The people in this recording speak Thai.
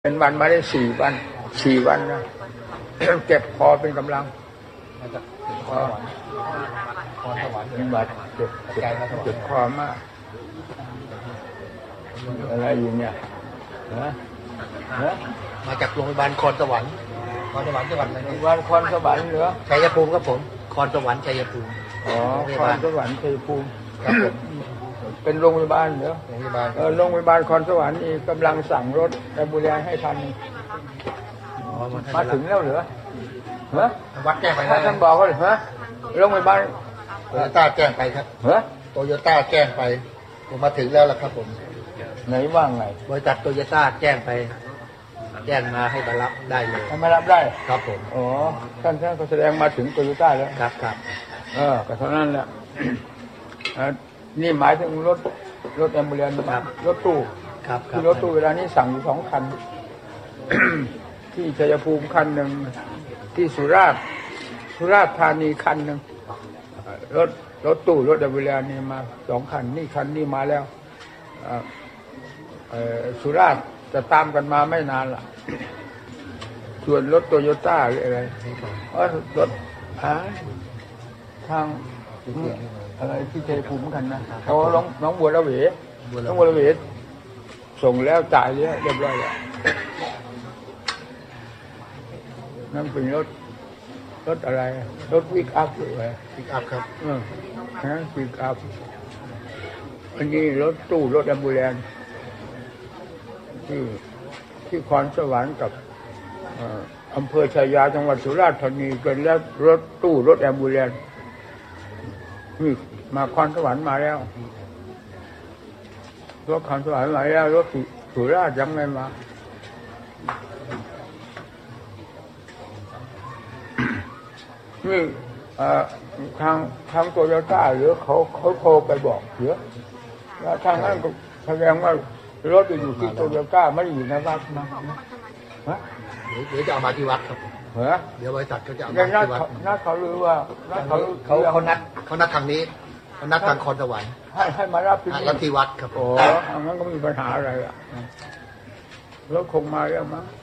เป็นวันมาได้4 วันนะเก็บคอเป็นกำลังคอสวรรค์เป็นบาดเจ็บคอมากอะไรอยู่เนี่ยมาจากโรงพยาบาลคอนสวรรค์จังหวัดอะไรนี่วันคอนสวรรค์เหรอชัยภูมิครับผมคอนสวรรค์ชัยภูมิอ๋อคอนสวรรค์ชัยภูมิครับผมเป็นโรงพยาบาลเหรอโรงพยาบาลโรงพยาบาลคอนสวรรค์นี่กำลังสั่งรถแอมบูเลนให้ทันมาถึงแล้วเหรอวัดแจ้งไปแล้วท่านบอกเขาเหรอโรงพยาบาลโตโยต้าแจ้งไปครับโตโยต้าแจ้งไปผมมาถึงแล้วล่ะครับผมไหนว่างไงบริษัทโตโยต้าแจ้งไปแจ้งมาให้มารับได้เลยมารับได้ครับผมอ๋อท่านก็แสดงมาถึงโตโยต้าแล้วครับก็เท่านั้นแหละนี่หมายถึงรถแอมบูเลนรถตู้ที่รถตู้เวลานี้สั่งอยู่2 คันที่ชัยภูมิคันหนึ่งที่สุราษฎร์ธานีคันหนึ่งรถตู้รถแอมบูเลนนี่มา2 คันนี่คันนี้มาแล้วสุราษฎร์จะตามกันมาไม่นานล่ะส่วนรถโตโยต้าหรืออะไรรถทางอะไรที่ชัยภูมิกันนะเขาน้องบัวระเวส่งแล้วจ่ายเรียบร้อยแล้วนั่นเป็นรถอะไรรถปิกอัพหรือไงปิกอัพครับปิกอัพอันนี้รถตู้รถแอมบูเลนที่คอนสวรรค์กับอำเภอชัยยาจังหวัดสุราษฎร์ธานีเป็นแล้วรถตู้รถแอมบูเลนนี่มาคอนสวรรค์มาแล้วรถคอนสวรรค์มาแล้วรถสุราษฎร์ยังไม่มานี่ทางโตโยต้าหรือเขาโทรไปบอกเหรอแล้วทางนั้นก็แสดงว่ารถอยู่ที่โตโยต้าไม่ได้อยู่ในวัดนะเดี๋ยวจะเอามาที่วัดครับเดี๋ยวบริษัทเขาจะเอามาที่วัดนัดเขาหรือว่าเขานัดทางนี้เขานัดทางคอนสวรรค์ให้มารับที่วัดครับโอ้งั้นก็ไม่มีปัญหาอะไรอ่ะรถคงมาแล้วมั้ง